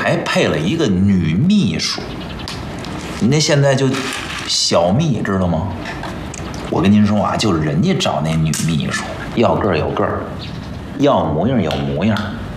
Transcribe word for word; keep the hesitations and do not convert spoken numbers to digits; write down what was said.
还配了一个女秘书。人家现在就小秘知道吗？我跟您说啊，就人家找那女秘书，要个儿有个儿，要模样有模样。